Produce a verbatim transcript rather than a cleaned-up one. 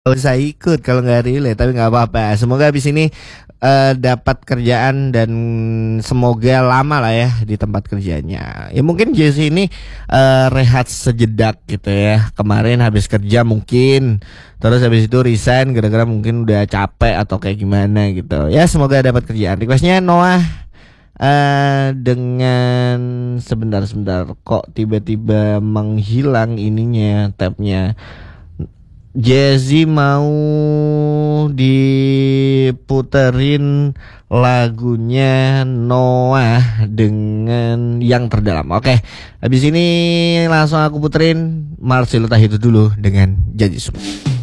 Nggak usah ikut kalau nggak relate, tapi nggak apa-apa. Semoga habis ini eh, dapat kerjaan dan semoga lama lah ya di tempat kerjanya. Ya mungkin Jesse ini eh, rehat sejedak gitu ya. Kemarin habis kerja mungkin, terus habis itu resign gara-gara mungkin udah capek atau kayak gimana gitu. Ya semoga dapat kerjaan. Requestnya Noah eh dengan sebentar-sebentar kok tiba-tiba menghilang ininya tabnya. Jazzy mau diputerin lagunya Noah dengan Yang Terdalam. Oke, habis ini langsung aku puterin Marcelo Tahiru dulu dengan Janji Sumpah.